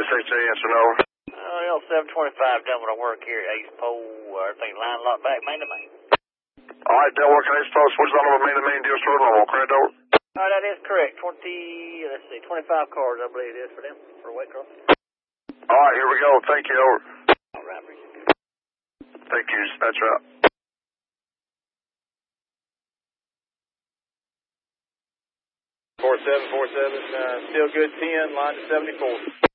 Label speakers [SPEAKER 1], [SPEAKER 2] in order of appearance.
[SPEAKER 1] answer, over.
[SPEAKER 2] L725 done what I work here at Ace Pole. Everything line locked back, main to main.
[SPEAKER 1] All right, Del working Ace Post. What's the number main to main deal store normal, correct, over?
[SPEAKER 2] All right, that is correct. 25 cars, I believe it is for them, for weight cross.
[SPEAKER 1] All right, here we go. Thank you, over.
[SPEAKER 2] All right, appreciate it.
[SPEAKER 1] Thank you, that's right.
[SPEAKER 3] 4747, still good 10, line to 74.